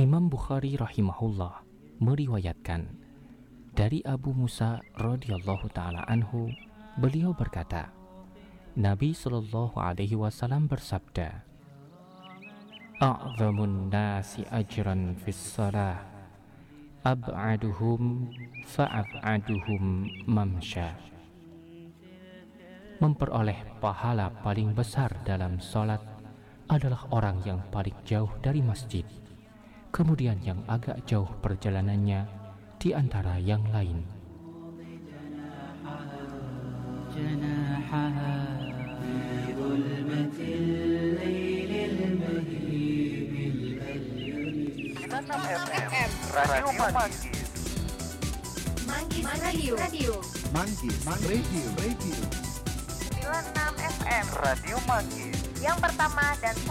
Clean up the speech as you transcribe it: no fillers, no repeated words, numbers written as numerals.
Imam Bukhari rahimahullah meriwayatkan dari Abu Musa radhiyallahu ta'ala anhu, beliau berkata, Nabi Shallallahu alaihi wasallam bersabda, A'zamun nasi ajran fis salah, ab'aduhum fa'ab'aduhum mamsya. Memperoleh pahala paling besar dalam salat adalah orang yang paling jauh dari masjid, kemudian yang agak jauh perjalanannya di antara yang lain. Radio Manggis. Radio. Manggis Radio. 96 FM. Radio Manggis. Yang pertama dan